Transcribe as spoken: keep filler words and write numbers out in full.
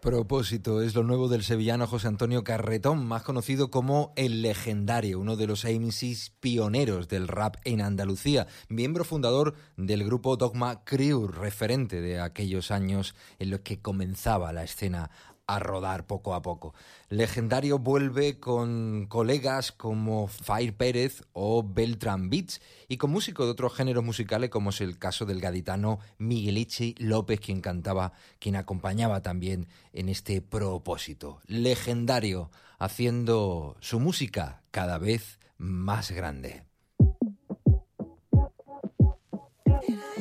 Propósito es lo nuevo del sevillano José Antonio Carretón, más conocido como El Legendario, uno de los M Cs pioneros del rap en Andalucía, miembro fundador del grupo Dogma Crew, referente de aquellos años en los que comenzaba la escena a rodar poco a poco. Legendario vuelve con colegas como Fire Pérez o Beltrán Beats y con músicos de otros géneros musicales, como es el caso del gaditano Miguelichi López, quien cantaba, quien acompañaba también en este propósito. Legendario, haciendo su música cada vez más grande.